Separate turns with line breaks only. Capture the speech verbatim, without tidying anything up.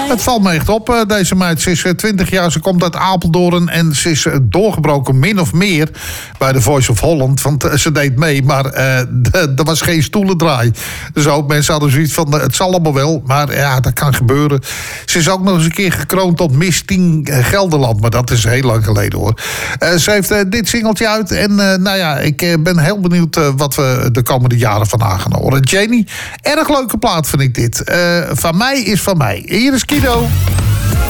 Het valt me echt op, deze meid. Ze is twintig jaar, ze komt uit Apeldoorn... en ze is doorgebroken min of meer bij The Voice of Holland. Want ze deed mee, maar uh, er was geen stoelendraai. Dus ook mensen hadden zoiets van, het zal allemaal wel... maar ja, dat kan gebeuren. Ze is ook nog eens een keer gekroond tot Miss Teen Gelderland... maar dat is heel lang geleden, hoor. Uh, ze heeft uh, dit singeltje uit... en uh, nou ja, ik uh, ben heel benieuwd... Uh, wat we de komende jaren van haar gaan horen. Janie, erg leuke plaat vind ik dit. Uh, van mij is van mij. Hier is Kido.